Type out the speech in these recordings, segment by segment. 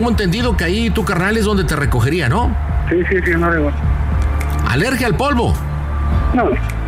Tengo entendido que ahí tu carnal es donde te recogería, ¿no? Sí, no debo. ¿Alergia al polvo? No.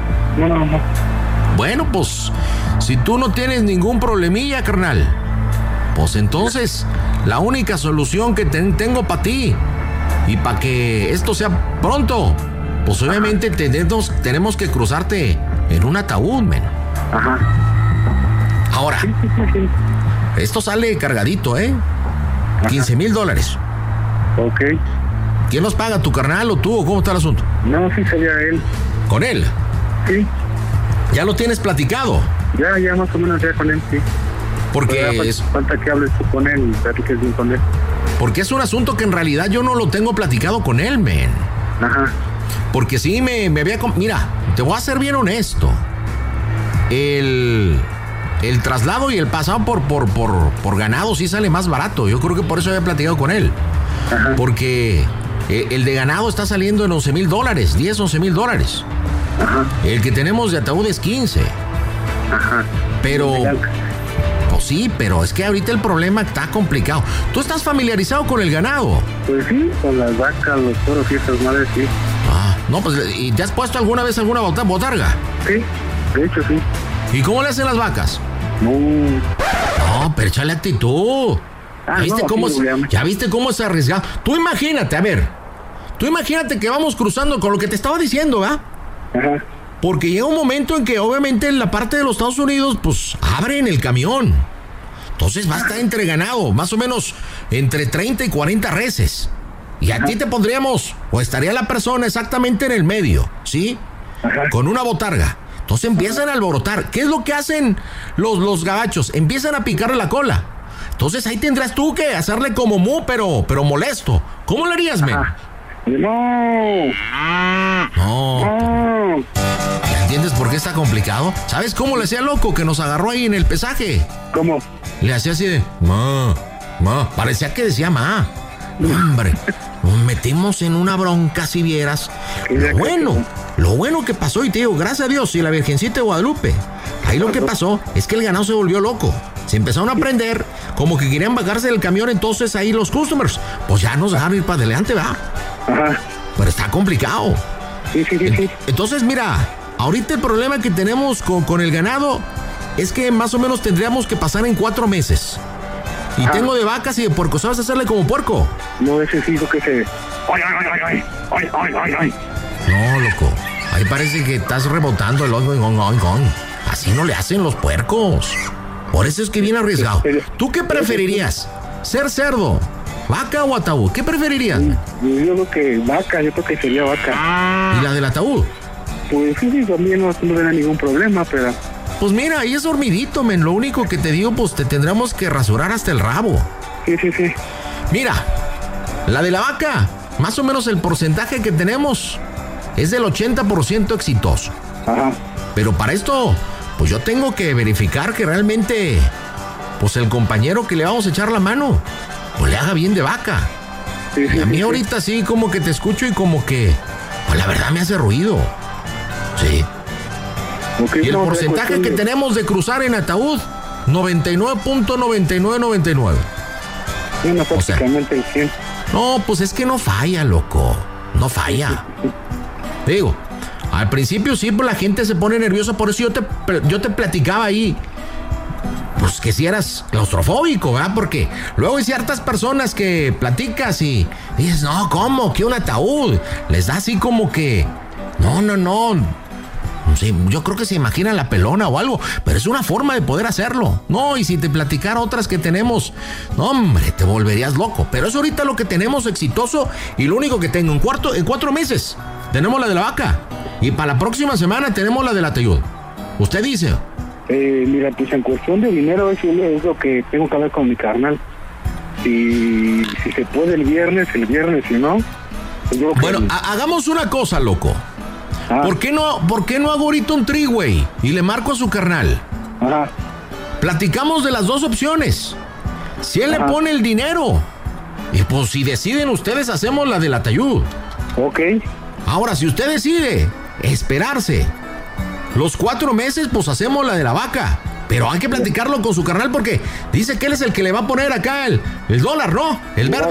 Bueno, pues, si tú no tienes ningún problemilla, carnal, pues entonces la única solución que tengo para ti y para que esto sea pronto, pues obviamente tenemos que cruzarte en un ataúd, men. Ajá. Ahora, Sí. esto sale cargadito, ¿eh? $15,000. Ok. ¿Quién nos paga, tu carnal o tú, o cómo está el asunto? No, sí sería él. ¿Con él? Sí. ¿Ya lo tienes platicado? Ya más o menos ya con él, sí. Porque falta que hables tú con él y platiques bien con él. Porque es un asunto que en realidad yo no lo tengo platicado con él, men. Ajá. Porque sí me había... Mira, te voy a ser bien honesto. El traslado y el pasado por ganado sí sale más barato. Yo creo que por eso había platicado con él. Ajá. Porque el de ganado está saliendo en $11,000, $11,000. Ajá. El que tenemos de ataúd es 15. Ajá. Pero... Pues sí, pero es que ahorita el problema está complicado. ¿Tú estás familiarizado con el ganado? Pues sí, con las vacas, los toros y esas madres, sí. Ah, no, pues, ¿y te has puesto alguna vez alguna botarga? Sí, de hecho sí. ¿Y cómo le hacen las vacas? No. No, pero échale actitud. ¿Ya viste cómo es arriesgado? Tú imagínate, a ver. Tú imagínate que vamos cruzando con lo que te estaba diciendo, ¿verdad? Ajá. Porque llega un momento en que obviamente en la parte de los Estados Unidos, pues abren el camión. Entonces va a estar entre ganado, más o menos entre 30 y 40 reses. Y a ti te pondríamos, o estaría la persona exactamente en el medio, ¿sí? Ajá. Con una botarga. Entonces empiezan a alborotar. ¿Qué es lo que hacen los gabachos? Empiezan a picarle la cola. Entonces ahí tendrás tú que hacerle como pero molesto. ¿Cómo le harías, men? No. ¿Entiendes por qué está complicado? ¿Sabes cómo le hacía loco que nos agarró ahí en el pesaje? ¿Cómo? Le hacía así de ma. Parecía que decía ma. Hombre, nos metimos en una bronca si vieras. Lo bueno que pasó, y te digo, gracias a Dios y la Virgencita de Guadalupe. Ahí lo que pasó es que el ganado se volvió loco. Se empezaron a prender, como que querían bajarse del camión, entonces ahí los customers, pues ya nos dejaron ir para adelante, ¿verdad? Ajá. Pero está complicado. Sí. Entonces, mira, ahorita el problema que tenemos con el ganado es que más o menos tendríamos que pasar en 4 meses. Y tengo de vacas y de puercos. ¿Sabes hacerle como puerco? No, ese sí lo que se... ¡Ay! No, loco. Ahí parece que estás rebotando el oing. Así no le hacen los puercos. Por eso es que viene arriesgado. ¿Tú qué preferirías? ¿Ser cerdo, vaca o ataúd? ¿Qué preferirías? Yo creo que vaca, yo creo que sería vaca. ¿Y la del ataúd? Pues sí, también no tendrá ningún problema, pero... Pues mira, ahí es dormidito, men. Lo único que te digo, pues te tendremos que rasurar hasta el rabo. Sí. Mira, la de la vaca, más o menos el porcentaje que tenemos es del 80% exitoso. Ajá. Pero para esto, pues yo tengo que verificar que realmente, pues el compañero que le vamos a echar la mano, pues le haga bien de vaca. Sí, y a mí ahorita sí como que te escucho y como que, pues la verdad me hace ruido. Sí. Okay, y el porcentaje que tenemos de cruzar en ataúd, 99.9999. No, prácticamente el 100. No, pues es que no falla, loco. No falla. Digo, al principio sí, pues la gente se pone nerviosa. Por eso yo te platicaba ahí, pues que si eras claustrofóbico, ¿verdad? Porque luego hay ciertas personas que platicas y dices, no, ¿cómo? ¿Qué un ataúd? Les da así como que, no. Sí, yo creo que se imagina la pelona o algo, pero es una forma de poder hacerlo. No, y si te platicara otras que tenemos, no, hombre, te volverías loco. Pero es ahorita lo que tenemos exitoso y lo único que tengo en 4 meses. Tenemos la de la vaca y para la próxima semana tenemos la del ataúd. ¿Usted dice? Mira, pues en cuestión de dinero es lo que tengo que hablar con mi carnal. Y si se puede el viernes, si no. Pues bueno, hagamos una cosa, loco. ¿Por qué no hago ahorita un three-way y le marco a su carnal? Ajá. Platicamos de las dos opciones. Si él le pone el dinero, y pues si deciden ustedes, hacemos la del ataúd. Ok. Ahora, si usted decide esperarse los 4 meses, pues hacemos la de la vaca. Pero hay que platicarlo con su carnal porque dice que él es el que le va a poner acá el dólar, ¿no? El verde.